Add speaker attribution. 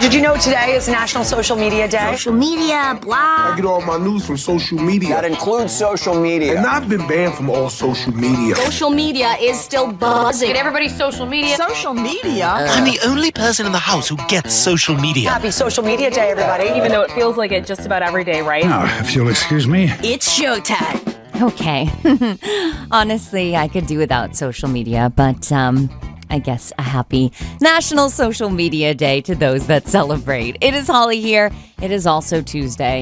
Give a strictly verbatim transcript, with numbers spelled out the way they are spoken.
Speaker 1: Did you know today is National Social Media Day?
Speaker 2: Social media, blah.
Speaker 3: I get all my news from social media.
Speaker 4: That includes social media.
Speaker 3: And I've been banned from all social media.
Speaker 2: Social media is still buzzing.
Speaker 5: Get everybody's social media.
Speaker 6: Social media?
Speaker 7: Uh, I'm the only person in the house who gets social media.
Speaker 1: Happy Social Media Day, everybody.
Speaker 5: Even though it feels like it just about every day, right?
Speaker 8: Now, if you'll excuse me.
Speaker 2: It's showtime.
Speaker 9: Okay. Honestly, I could do without social media, but um, I guess a happy National Social Media Day to those that celebrate. It is Holly here. It is also Tuesday.